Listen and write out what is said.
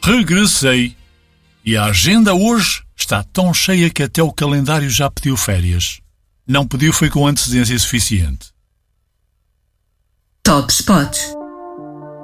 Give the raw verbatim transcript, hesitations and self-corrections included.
Regressei. E a agenda hoje está tão cheia que até o calendário já pediu férias. Não pediu foi com antecedência suficiente. Top Spot.